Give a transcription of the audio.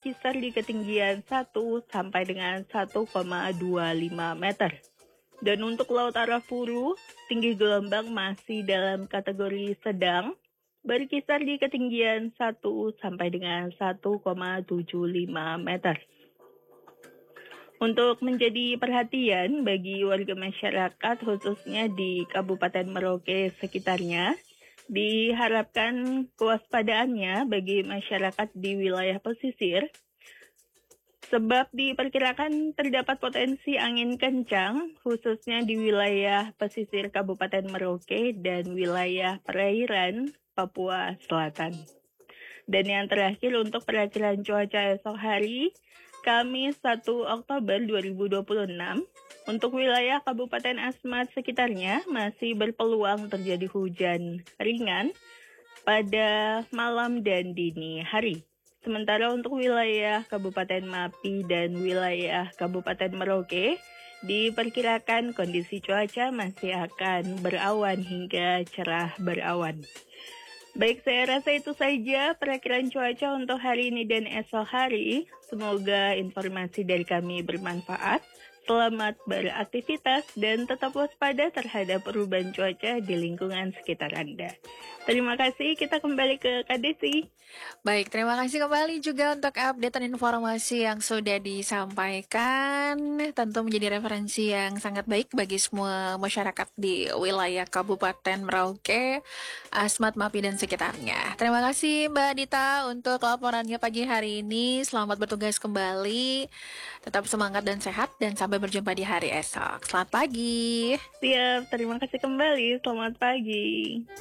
berkisar di ketinggian 1 sampai dengan 1,25 meter. Dan untuk Laut Arafuru, tinggi gelombang masih dalam kategori sedang, berkisar di ketinggian 1 sampai dengan 1,75 meter. Untuk menjadi perhatian bagi warga masyarakat khususnya di Kabupaten Merauke sekitarnya, diharapkan kewaspadaannya bagi masyarakat di wilayah pesisir, sebab diperkirakan terdapat potensi angin kencang khususnya di wilayah pesisir Kabupaten Merauke dan wilayah perairan Papua Selatan. Dan yang terakhir untuk perakilan cuaca esok hari, Kamis 1 Oktober 2026, untuk wilayah Kabupaten Asmat sekitarnya masih berpeluang terjadi hujan ringan pada malam dan dini hari. Sementara untuk wilayah Kabupaten Mapi dan wilayah Kabupaten Merauke, diperkirakan kondisi cuaca masih akan berawan hingga cerah berawan. Baik, saya rasa itu saja perakilan cuaca untuk hari ini dan esok hari. Semoga informasi dari kami bermanfaat. Selamat beraktivitas dan tetap waspada terhadap perubahan cuaca di lingkungan sekitar Anda. Terima kasih, kita kembali ke Kak Desi. Baik, terima kasih kembali juga untuk update dan informasi yang sudah disampaikan. Tentu menjadi referensi yang sangat baik bagi semua masyarakat di wilayah Kabupaten Merauke, Asmat, Mapi, dan sekitarnya. Terima kasih Mbak Dita untuk laporannya pagi hari ini. Selamat bertugas kembali. Tetap semangat dan sehat dan sampai berjumpa di hari esok. Selamat pagi. Siap, terima kasih kembali. Selamat pagi.